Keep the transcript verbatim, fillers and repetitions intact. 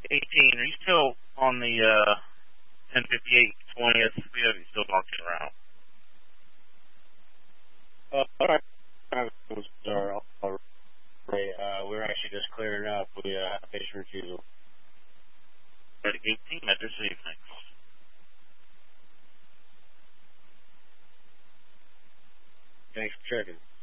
eighteen, are you still on the uh, ten fifty-eight twentieth? We have you still talking around. Uh, all right. Sorry, all right. Uh, we're actually just clearing up. We uh, have patient refusal. eighteen at this evening. Thanks for checking.